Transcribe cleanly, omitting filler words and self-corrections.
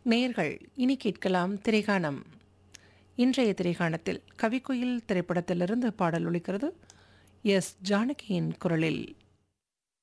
நேர்கள் இனி கேட்கலாம் திரைகாணம். இன்றைய திரைகாணத்தில் கவிக்குயில் திரைப்படத்திலிருந்து பாடல் ஒலிக்கிறது. எஸ் ஜானகியின் குரலில்.